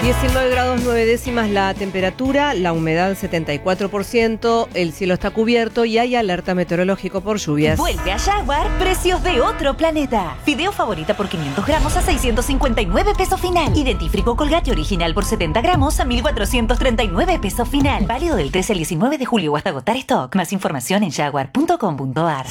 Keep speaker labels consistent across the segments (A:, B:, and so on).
A: 19 grados 9 décimas la temperatura, la humedad 74%, el cielo está cubierto y hay alerta meteorológico por lluvias.
B: Vuelve a Jaguar, precios de otro planeta. Fideo favorita por 500 gramos a 659 pesos final. Y dentífrico Colgate original por 70 gramos a 1.439 pesos final. Válido del 13 al 19 de julio o hasta agotar stock. Más información en jaguar.com.ar.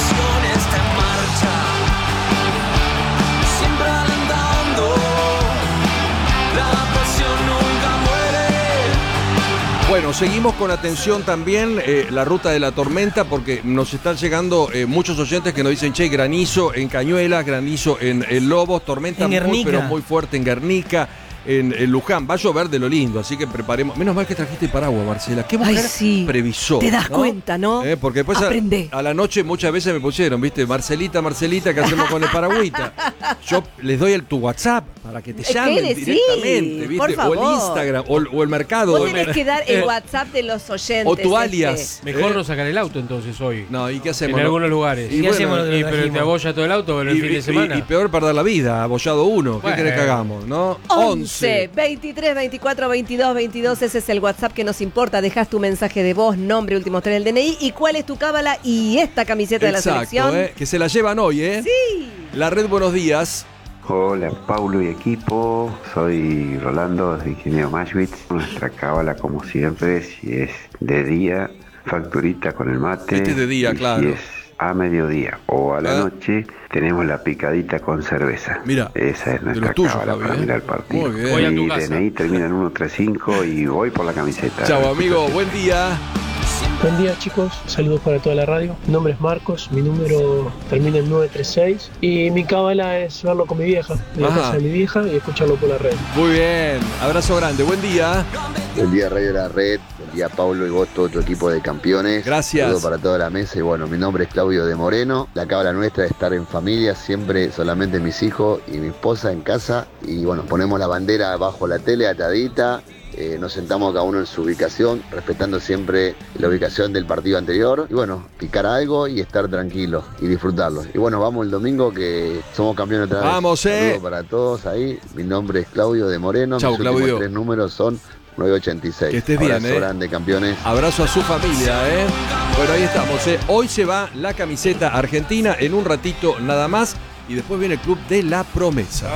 C: Bueno, seguimos con atención también la ruta de la tormenta porque nos están llegando muchos oyentes que nos dicen, che, granizo en Cañuelas, granizo en Lobos, tormenta muy pero muy fuerte en Guernica, en Luján. Va a llover de lo lindo, así que preparemos. Menos mal que trajiste el paraguas, Marcela. ¿Qué mujer previsó?
A: Te das cuenta, ¿no?
C: Porque después a la noche muchas veces me pusieron, ¿viste? Marcelita, ¿qué hacemos con el paragüita? Yo les doy tu WhatsApp para que te llamen directamente, ¿viste?
A: Por favor.
C: O el Instagram, o el mercado.
A: Vos tenés que dar el WhatsApp de los oyentes.
C: O tu alias.
D: Mejor no sacar el auto entonces hoy.
C: No, ¿y qué hacemos?
D: En algunos lugares.
C: ¿Y qué hacemos?
D: Pero te abolla todo el auto en el fin de semana.
C: Y peor perder la vida, abollado uno. ¿Qué querés que hagamos, no?
A: 11 23 24 22 22, ese es el WhatsApp que nos importa. Dejás tu mensaje de voz, nombre, últimos 3 del DNI y cuál es tu cábala y esta camiseta de la selección.
C: Que se la llevan hoy,
A: Sí.
C: La red, buenos días.
E: Hola Paulo y equipo, soy Rolando de Ingeniero Maschwitz. Nuestra cábala como siempre, si es de día, facturita con el mate.
C: Este es de día, claro.
E: Si es a mediodía o a la noche, tenemos la picadita con cerveza.
C: Mira,
E: esa es nuestra cábala para mirar el partido.
C: Muy bien.
D: Voy a tu
E: Mi
D: casa.
E: DNI termina en 135 y voy por la camiseta.
C: Chao, amigo, buen día.
F: Buen día chicos, saludos para toda la radio. Mi nombre es Marcos, mi número termina en 936 y mi cábala es verlo con mi vieja, en la casa de mi vieja y escucharlo por la red.
C: Muy bien, abrazo grande, buen día.
G: Buen día Radio La Red, buen día Paulo y vos, todo tu equipo de campeones.
C: Gracias.
G: Saludos para toda la mesa y bueno, mi nombre es Claudio de Moreno. La cábala nuestra es estar en familia, siempre solamente mis hijos y mi esposa en casa y bueno, ponemos la bandera bajo la tele atadita. Nos sentamos cada uno en su ubicación, respetando siempre la ubicación del partido anterior. Y bueno, picar algo y estar tranquilos y disfrutarlo. Y bueno, vamos el domingo que somos campeones otra vez.
C: Vamos,
G: Saludos para todos ahí. Mi nombre es Claudio de Moreno.
C: Chau,
G: Mis
C: Claudio.
G: últimos 3 números son 986.
C: Que estés
G: Abrazo
C: bien,
G: grande, campeones.
C: Abrazo a su familia, Bueno, ahí estamos, Hoy se va la camiseta argentina en un ratito nada más. Y después viene el Club de la Promesa.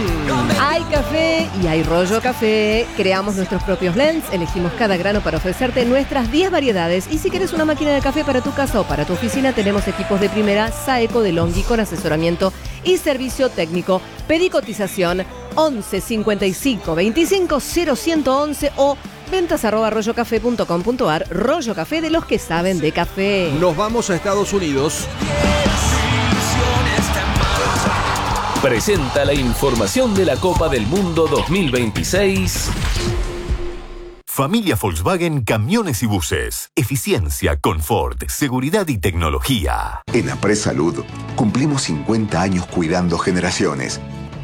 A: Hay café y hay Rollo Café. Creamos nuestros propios blends, elegimos cada grano para ofrecerte nuestras 10 variedades. Y si querés una máquina de café para tu casa o para tu oficina, tenemos equipos de primera Saeco de Longhi con asesoramiento y servicio técnico. Pedí cotización 11 55 25 0111 o ventas@rollocafé.com.ar. Rollo Café, de los que saben de café.
C: Nos vamos a Estados Unidos.
H: Presenta la información de la Copa del Mundo 2026.
I: Familia Volkswagen Camiones y Buses. Eficiencia, confort, seguridad y tecnología.
J: En Apres Salud cumplimos 50 años cuidando generaciones.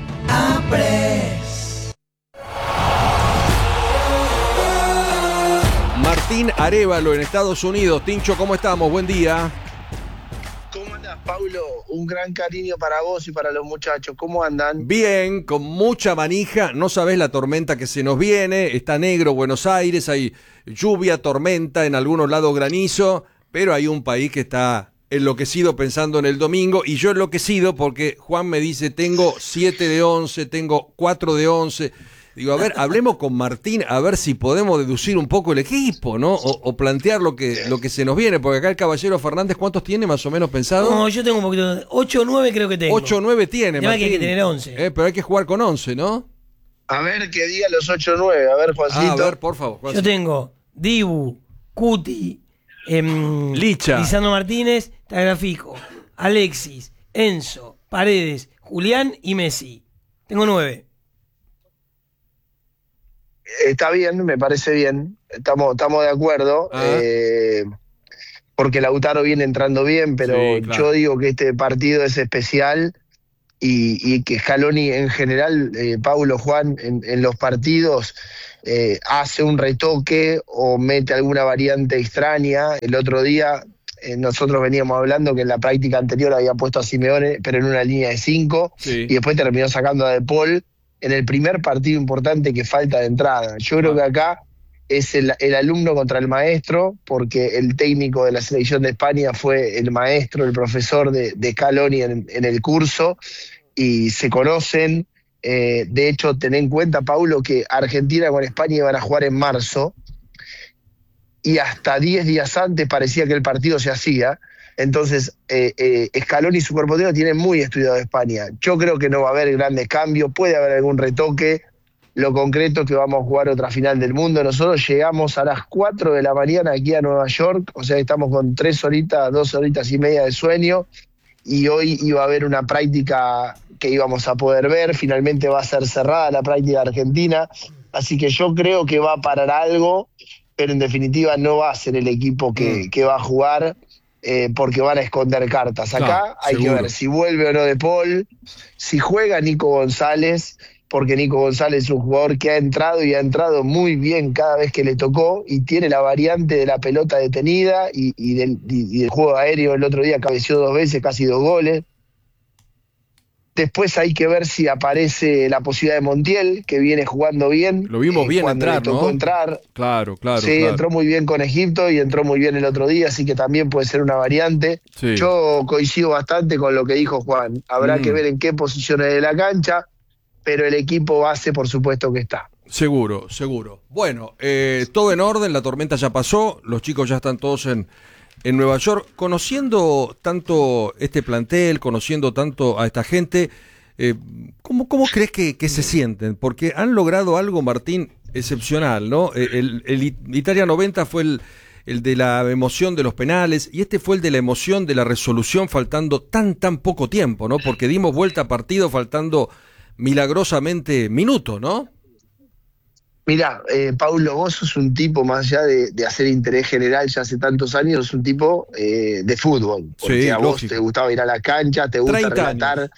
C: Apres. Martín Arévalo en Estados Unidos. Tincho, ¿cómo estamos? Buen día.
K: ¿Cómo andas, Paulo? Un gran cariño para vos y para los muchachos. ¿Cómo andan?
C: Bien, con mucha manija. No sabés la tormenta que se nos viene. Está negro Buenos Aires, hay lluvia, tormenta, en algunos lados granizo, pero hay un país que está enloquecido pensando en el domingo, y yo enloquecido porque Juan me dice, tengo 7 de 11, tengo 4 de 11... Digo, a ver, hablemos con Martín a ver si podemos deducir un poco el equipo, ¿no? O plantear lo que se nos viene, porque acá el caballero Fernández, ¿cuántos tiene más o menos pensado?
L: No, yo tengo un poquito, 8 o 9 creo que tengo.
C: 8 o 9 tiene,
L: Martín.
C: Que
L: hay que tener 11.
C: Pero hay que jugar con 11, ¿no?
K: A ver, que diga los 8 o 9, a ver, Juancito.
C: A ver, por favor, Juancito.
L: Yo tengo Dibu, Cuti,
C: Licha,
L: Lisandro Martínez, Tagliafico, Alexis, Enzo, Paredes, Julián y Messi. Tengo 9.
K: Está bien, me parece bien. Estamos de acuerdo. Porque Lautaro viene entrando bien, pero sí, claro. Yo digo que este partido es especial y que Scaloni en general, Paulo, Juan, en los partidos hace un retoque o mete alguna variante extraña. El otro día nosotros veníamos hablando que en la práctica anterior había puesto a Simeone, pero en una línea de 5, sí. Y después terminó sacando a De Paul en el primer partido importante que falta de entrada. Yo creo que acá es el alumno contra el maestro, porque el técnico de la selección de España fue el maestro, el profesor de Scaloni en el curso, y se conocen. De hecho, ten en cuenta, Paulo, que Argentina con España iban a jugar en marzo, y hasta 10 días antes parecía que el partido se hacía. Entonces, Scaloni y su cuerpo técnico tienen muy estudiado España. Yo creo que no va a haber grandes cambios, puede haber algún retoque. Lo concreto es que vamos a jugar otra final del mundo. Nosotros llegamos a las 4 de la mañana aquí a Nueva York, o sea que estamos con 2 horitas y media de sueño, y hoy iba a haber una práctica que íbamos a poder ver. Finalmente va a ser cerrada la práctica argentina, así que yo creo que va a parar algo, pero en definitiva no va a ser el equipo que va a jugar, porque van a esconder cartas. Acá hay que ver si vuelve o no De Paul, si juega Nico González, porque Nico González es un jugador que ha entrado muy bien cada vez que le tocó, y tiene la variante de la pelota detenida y del juego aéreo. El otro día cabeció 2 veces, casi 2 goles. Después hay que ver si aparece la posibilidad de Montiel, que viene jugando bien.
C: Lo vimos bien entrar,
K: le tocó
C: ¿no?
K: entrar.
C: Claro.
K: Sí, entró muy bien con Egipto y entró muy bien el otro día, así que también puede ser una variante.
C: Sí.
K: Yo coincido bastante con lo que dijo Juan. Habrá que ver en qué posiciones de la cancha, pero el equipo base, por supuesto que está.
C: Seguro. Bueno, todo en orden, la tormenta ya pasó, los chicos ya están todos en Nueva York. Conociendo tanto este plantel, conociendo tanto a esta gente, ¿cómo crees que se sienten? Porque han logrado algo, Martín, excepcional, ¿no? El Italia 90 fue el de la emoción de los penales, y este fue el de la emoción de la resolución faltando tan poco tiempo, ¿no? Porque dimos vuelta a partido faltando milagrosamente minutos, ¿no?
K: Mirá, Paulo, vos sos un tipo, más allá de hacer interés general ya hace tantos años, sos un tipo de fútbol. Porque
C: sí,
K: a vos te gustaba ir a la cancha, te gusta relatar,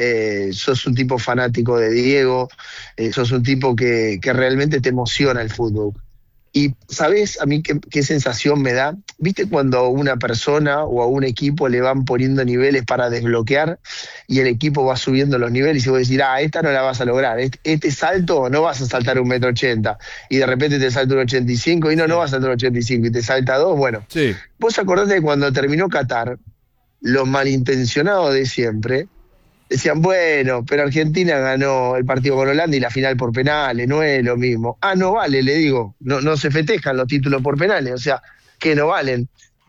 K: sos un tipo fanático de Diego, sos un tipo que realmente te emociona el fútbol. Y ¿sabés a mí qué sensación me da? ¿Viste cuando a una persona o a un equipo le van poniendo niveles para desbloquear y el equipo va subiendo los niveles y vos decís, esta no la vas a lograr, este salto no vas a saltar 1,80 m, y de repente te salta 1,85 m y no vas a saltar 1,85 m y te salta 2? Bueno,
C: sí.
K: Vos acordate de cuando terminó Qatar, los malintencionados de siempre decían, bueno, pero Argentina ganó el partido con Holanda y la final por penales, no es lo mismo. No vale, le digo, no se festejan los títulos por penales, o sea, que no valen.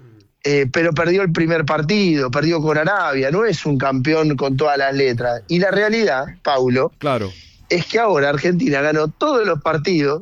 K: Pero perdió el primer partido, perdió con Arabia, no es un campeón con todas las letras. Y la realidad, Paulo,
C: claro,
K: es que ahora Argentina ganó todos los partidos,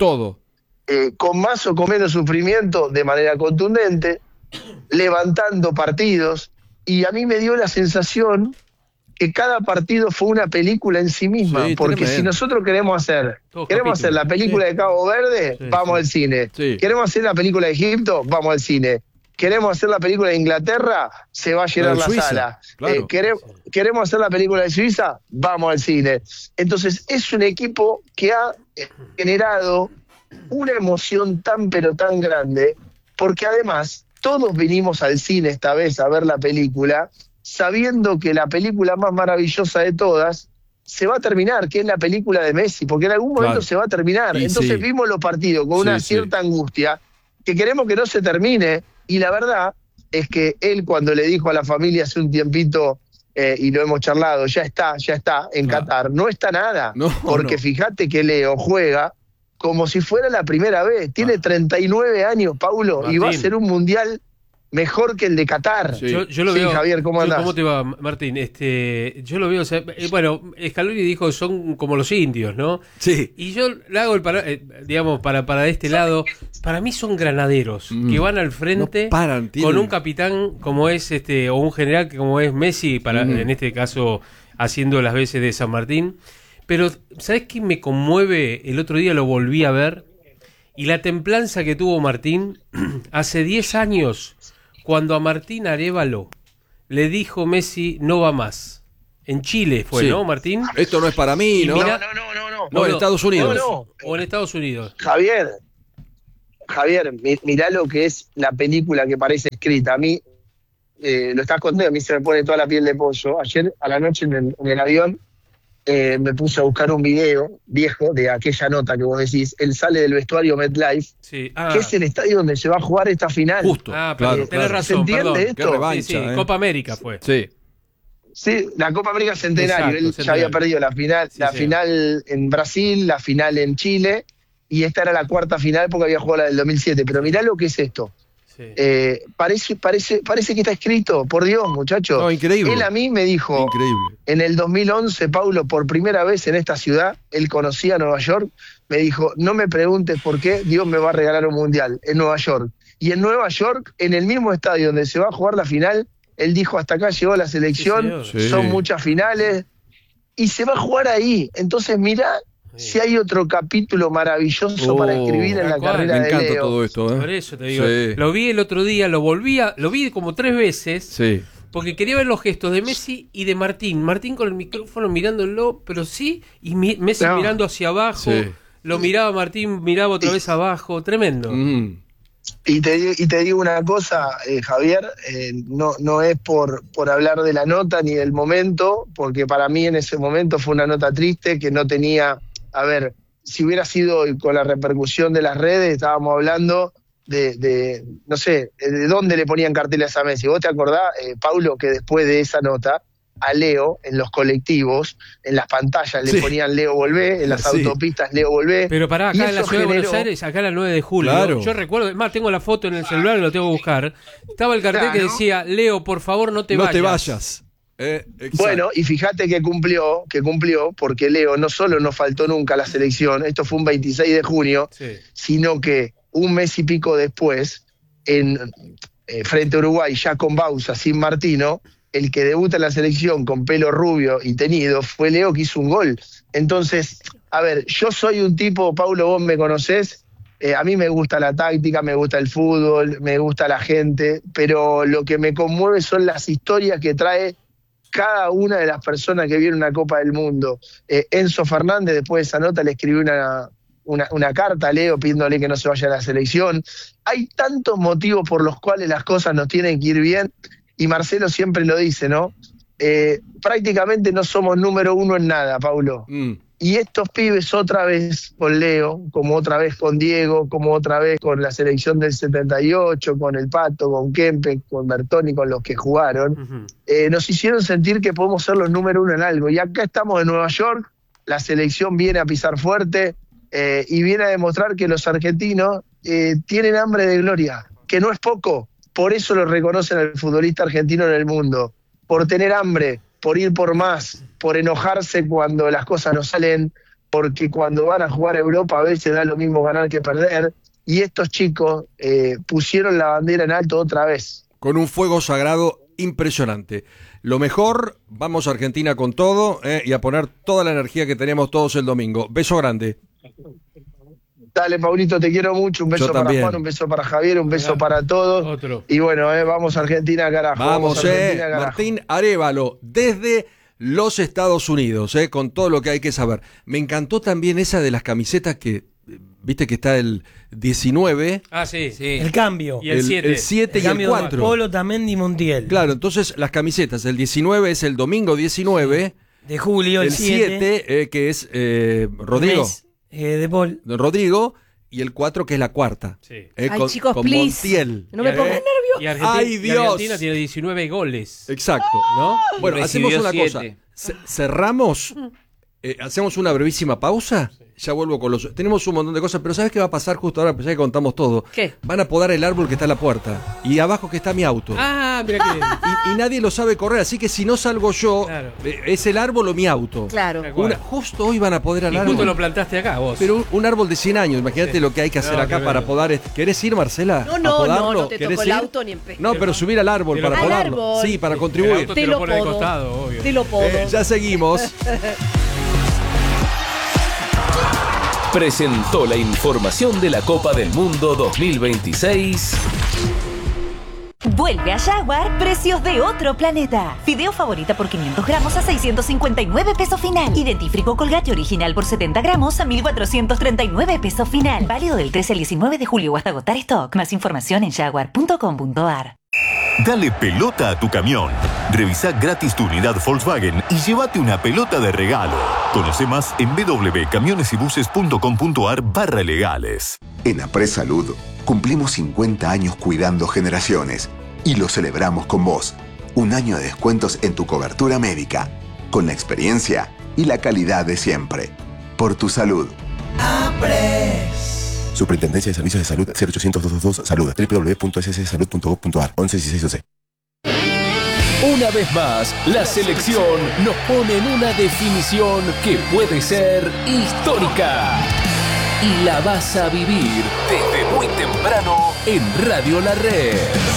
K: con más o con menos sufrimiento, de manera contundente, levantando partidos, y a mí me dio la sensación que cada partido fue una película en sí misma, porque tremendo. Si nosotros queremos hacer la película de Cabo Verde, vamos al cine. Queremos hacer la película de Egipto, vamos al cine. Queremos hacer la película de Inglaterra, se va a llenar la sala. Claro. Queremos hacer la película de Suiza, vamos al cine. Entonces es un equipo que ha generado una emoción tan pero tan grande, porque además todos vinimos al cine esta vez a ver la película, sabiendo que la película más maravillosa de todas se va a terminar, que es la película de Messi, porque en algún momento se va a terminar. Entonces vimos los partidos con una cierta angustia, que queremos que no se termine, y la verdad es que él, cuando le dijo a la familia hace un tiempito, y lo hemos charlado, ya está en Qatar, no está nada, porque fíjate que Leo juega como si fuera la primera vez, tiene 39 años, Paulo, Martín, y va a ser un mundial mejor que el de Qatar.
D: Yo lo veo.
K: Javier, ¿cómo andás?
D: ¿Cómo te va, Martín? Yo lo veo, o sea, bueno, Scaloni dijo que son como los indios, ¿no?
C: Sí.
D: Y yo le hago digamos, para este lado, para mí son granaderos, que van al frente con un capitán como es o un general como es Messi, en este caso haciendo las veces de San Martín. Pero, ¿sabés qué me conmueve? El otro día lo volví a ver, y la templanza que tuvo Martín hace 10 años, cuando a Martín Arévalo le dijo Messi, no va más. En Chile fue, ¿no, Martín?
C: Esto no es para mí, ¿no? No, en Estados Unidos.
D: O en Estados Unidos.
K: Javier, mirá lo que es la película que parece escrita. A mí, lo estás contando, a mí se me pone toda la piel de pollo. Ayer a la noche en el avión, me puse a buscar un video viejo de aquella nota que vos decís. Él sale del vestuario MetLife, que es el estadio donde se va a jugar esta final.
C: Justo.
D: Claro, tenés razón,
K: ¿se entiende
D: perdón.
K: esto?
C: Revancha,
D: Copa América fue.
K: Sí, la Copa América Centenario. Él ya había perdido la final, final en Brasil, la final en Chile, y esta era la cuarta final porque había jugado la del 2007. Pero mirá lo que es esto. Parece que está escrito, por Dios, muchachos.
C: No, increíble.
K: Él a mí me dijo, en el 2011, Paulo, por primera vez en esta ciudad, él conocía Nueva York, me dijo, no me preguntes por qué Dios me va a regalar un mundial en Nueva York. Y en Nueva York, en el mismo estadio donde se va a jugar la final, él dijo, hasta acá llegó la selección, son muchas finales, y se va a jugar ahí. Entonces, mirá, si hay otro capítulo maravilloso para escribir en la carrera de Leo.
C: Me encanta todo esto.
D: Por eso te digo, lo vi el otro día, lo vi como 3 veces, porque quería ver los gestos de Messi y de Martín. Martín con el micrófono mirándolo, pero y Messi mirando hacia abajo, lo miraba Martín, miraba otra vez abajo, tremendo.
K: Y te digo una cosa, Javier, no es por hablar de la nota ni del momento, porque para mí en ese momento fue una nota triste que no tenía. A ver, si hubiera sido con la repercusión de las redes, estábamos hablando de no sé, de dónde le ponían carteles a Messi. ¿Vos te acordás, Paulo, que después de esa nota, a Leo, en los colectivos, en las pantallas le ponían Leo volvé, en las autopistas Leo volvé?
D: Pero pará, acá en la ciudad de Buenos Aires, acá la 9 de julio, yo recuerdo, más tengo la foto en el celular y lo tengo que buscar, estaba el cartel que decía, Leo, por favor, no te vayas.
K: Bueno, y fíjate que cumplió, porque Leo no solo no faltó nunca a la selección, esto fue un 26 de junio, sino que un mes y pico después, frente a Uruguay, ya con Bausa, sin Martino, el que debuta en la selección con pelo rubio y tenido fue Leo, que hizo un gol. Entonces, a ver, yo soy un tipo, Paulo, vos me conocés, a mí me gusta la táctica, me gusta el fútbol, me gusta la gente, pero lo que me conmueve son las historias que trae cada una de las personas que viene una Copa del Mundo. Enzo Fernández, después de esa nota, le escribió una carta a Leo pidiéndole que no se vaya a la selección. Hay tantos motivos por los cuales las cosas nos tienen que ir bien, y Marcelo siempre lo dice, ¿no? Prácticamente no somos número uno en nada, Paulo. Y estos pibes otra vez con Leo, como otra vez con Diego, como otra vez con la selección del 78, con el Pato, con Kempes, con Bertoni, con los que jugaron, nos hicieron sentir que podemos ser los número uno en algo. Y acá estamos en Nueva York, la selección viene a pisar fuerte y viene a demostrar que los argentinos tienen hambre de gloria, que no es poco. Por eso lo reconocen al futbolista argentino en el mundo, por tener hambre, por ir por más, por enojarse cuando las cosas no salen, porque cuando van a jugar a Europa a veces da lo mismo ganar que perder, y estos chicos pusieron la bandera en alto otra vez.
C: Con un fuego sagrado impresionante. Lo mejor, vamos a Argentina con todo y a poner toda la energía que teníamos todos el domingo. Beso grande.
K: Dale, Paulito, te quiero mucho. Un beso para Juan, un beso para Javier, un beso para todos. Y bueno, vamos a Argentina, carajo.
C: Vamos, Argentina, carajo. Martín Arévalo, desde los Estados Unidos, con todo lo que hay que saber. Me encantó también esa de las camisetas que, viste que está el 19.
L: Sí. El cambio.
D: Y el 7.
C: El 7 y el 4.
L: Polo, Tamendi, Montiel.
C: Claro, entonces las camisetas, el 19 es el domingo 19.
L: De julio, el 7.
C: Que es Rodrigo.
L: De Paul.
C: Rodrigo, y el 4 que es la cuarta.
A: Ay, chicos,
C: con
A: please.
C: Montiel.
A: No me pongan nervioso.
C: ¡Ay, Dios!
D: Y Argentina tiene 19 goles.
C: Exacto, ¿no? Bueno, hacemos una cosa. Cerramos, hacemos una brevísima pausa. Ya vuelvo con los... Tenemos un montón de cosas, pero ¿sabes qué va a pasar justo ahora? Pues ya que contamos todo.
A: ¿Qué?
C: Van a podar el árbol que está a la puerta. Y abajo que está mi auto.
D: Mira qué bien.
C: Y nadie lo sabe correr, así que si no salgo yo, es el árbol o mi auto.
A: Claro.
C: Justo hoy van a poder al árbol.
D: Justo lo plantaste acá, vos.
C: Pero un árbol de 100 años, imagínate lo que hay que hacer acá para podar. ¿Querés ir, Marcela?
A: No te tocó el auto ni en pedo.
C: No, pero subir al árbol para podarlo. Sí, para contribuir.
A: Te lo podo.
C: Ya seguimos.
H: Presentó la información de la Copa del Mundo 2026.
B: Vuelve a Jaguar, precios de otro planeta. Fideo favorita por 500 gramos a 659 pesos final. Y dentífrico Colgate original por 70 gramos a 1.439 pesos final. Válido del 13 al 19 de julio hasta agotar stock. Más información en jaguar.com.ar.
J: Dale pelota a tu camión.
I: Revisá gratis tu unidad Volkswagen y llévate una pelota de regalo. Conoce más en www.camionesybuses.com.ar/legales.
J: En Apres Salud cumplimos 50 años cuidando generaciones y lo celebramos con vos. Un año de descuentos en tu cobertura médica, con la experiencia y la calidad de siempre. Por tu salud.
M: Apres. Superintendencia de Servicios de Salud 0800-222-SALUD. www.sssalud.gov.ar 111612.
H: Una vez más, la selección nos pone en una definición que puede ser histórica. Y la vas a vivir desde muy temprano en Radio La Red.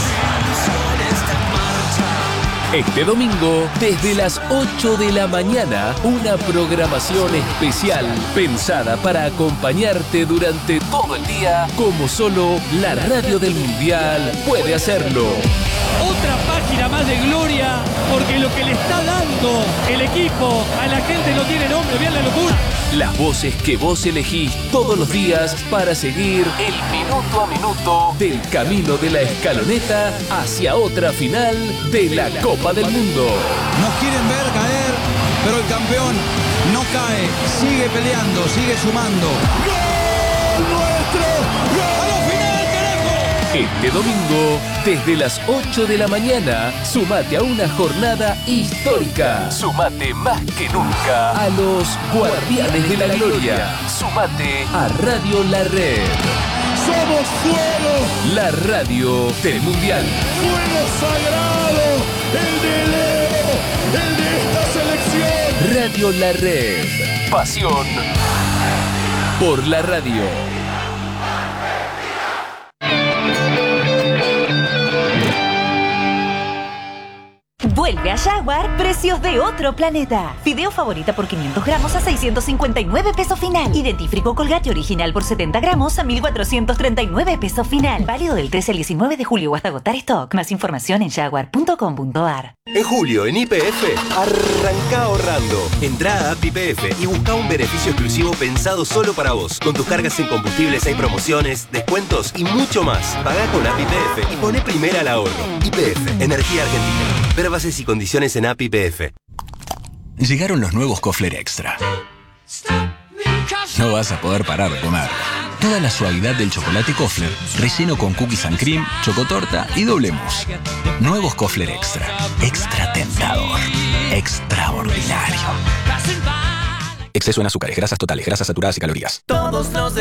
H: Este domingo, desde las 8 de la mañana, una programación especial pensada para acompañarte durante todo el día, como solo la radio del Mundial puede hacerlo.
N: Otra página más de gloria, porque lo que le está dando el equipo a la gente no tiene nombre, vean la locura.
H: Las voces que vos elegís todos los días para seguir el minuto a minuto del camino de la escaloneta hacia otra final de la Copa del Mundo.
O: Nos quieren ver caer, pero el campeón no cae, sigue peleando, sigue sumando. ¡Gol nuestro! ¡Gol! ¡A la final, carajo!
H: Este domingo, desde las 8 de la mañana, sumate a una jornada histórica. Sumate más que nunca a los Guardianes de la Gloria. Sumate a Radio La Red.
O: ¡Somos fuego!
H: La radio del Mundial.
O: ¡Fuego sagrado! ¡El de Leo! ¡El de esta selección!
H: Radio La Red. Pasión por la radio.
B: Vuelve a Jaguar, precios de otro planeta. Fideo favorita por 500 gramos a 659 pesos final. Y dentífrico Colgate original por 70 gramos a 1.439 pesos final. Válido del 13 al 19 de julio o hasta agotar stock. Más información en jaguar.com.ar.
P: En julio, en YPF, arranca ahorrando. Entrá a App YPF y busca un beneficio exclusivo pensado solo para vos. Con tus cargas en combustibles hay promociones, descuentos y mucho más. Pagá con App YPF y poné primera al ahorro. YPF, Energía Argentina. Ver bases y condiciones en App YPF.
Q: Llegaron los nuevos Kofler Extra. No vas a poder parar de comer. Toda la suavidad del chocolate Kofler, relleno con cookies and cream, chocotorta y doble mousse. Nuevos Kofler Extra. Extra tentador. Extraordinario. Exceso en azúcares, grasas totales, grasas saturadas y calorías.
R: Todos nos